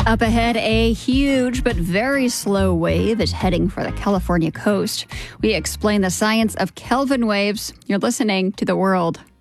Up ahead, a huge but very slow wave is heading for the California coast. We explain the science of Kelvin waves. You're listening to The World.